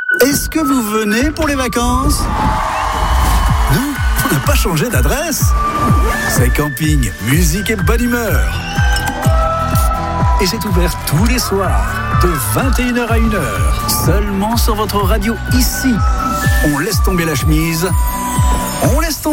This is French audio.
Est-ce que vous venez pour les vacances ? Non, on n'a pas changé d'adresse. C'est camping, musique et bonne humeur. Et c'est ouvert tous les soirs, de 21h à 1h, seulement sur votre radio ici. On laisse tomber la chemise, on laisse tomber